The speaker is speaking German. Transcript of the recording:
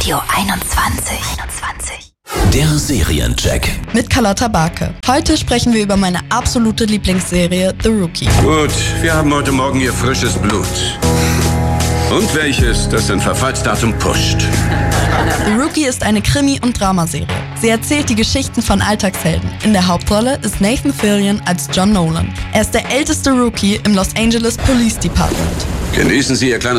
Radio 21. Der Seriencheck. Mit Carlotta Barke. Heute sprechen wir über meine absolute Lieblingsserie The Rookie. Gut, wir haben heute Morgen Ihr frisches Blut. Und welches, das sein Verfallsdatum pusht. The Rookie ist eine Krimi- und Dramaserie. Sie erzählt die Geschichten von Alltagshelden. In der Hauptrolle ist Nathan Fillion als John Nolan. Er ist der älteste Rookie im Los Angeles Police Department. Genießen Sie Ihr kleines